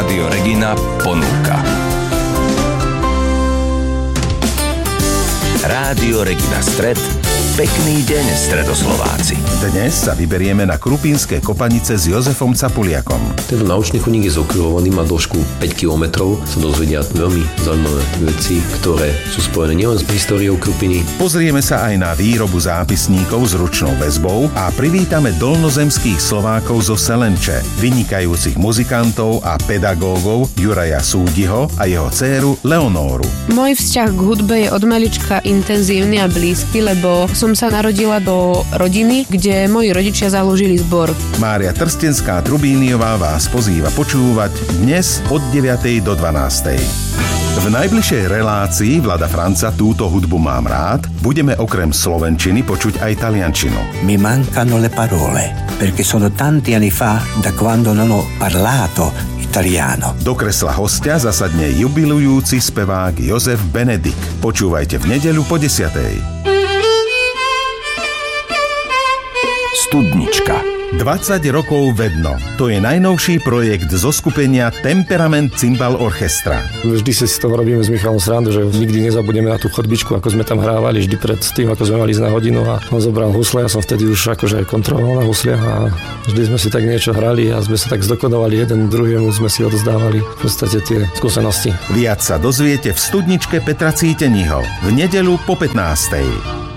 Rádio Regina ponúka. Rádio Regina Stred. Pekný deň, Stredoslováci. Dnes sa vyberieme na Krupínske kopanice s Jozefom Capuliakom. Tento naučný chodník je zakruhovaný, má dĺžku 5 km, sa dozvedia veľmi zaujímavé veci, ktoré sú spojené nielen s históriou Krupiny. Pozrieme sa aj na výrobu zápisníkov s ručnou väzbou a privítame dolnozemských Slovákov zo Selenče, vynikajúcich muzikantov a pedagógov Juraja Súdiho a jeho dcéru Leonóru. Môj vzťah k hudbe je od malička intenzívny a blízky, lebo som sa narodila do rodiny, kde moji rodičia založili zbor. Mária Trstenská Trubíniová vás pozýva počúvať dnes od 9. do 12. V najbližšej relácii Vlada Franca Túto hudbu mám rád budeme okrem slovenčiny počuť aj taliančinu. Mi mancano le parole, perché sono tanti anni fa da quando non ho parlato italiano. Do kresla hostia zasadne jubilujúci spevák Jozef Benedik. Počúvajte v nedeľu po 10. Studnička. 20 rokov vedno. To je najnovší projekt zo skupenia Temperament Cymbal Orchestra. Vždy si s tom robíme s Michalom srandu, že nikdy nezabudeme na tú chodbičku, ako sme tam hrávali vždy pred tým, ako sme mali ísť na hodinu a on zobral husle, ja som vtedy už akože aj kontroloval na husliach a vždy sme si tak niečo hrali a sme sa tak zdokonovali, jeden druhému sme si odzdávali v podstate tie skúsenosti. Viac sa dozviete v studničke Petra Cíteniho v nedeľu po 15.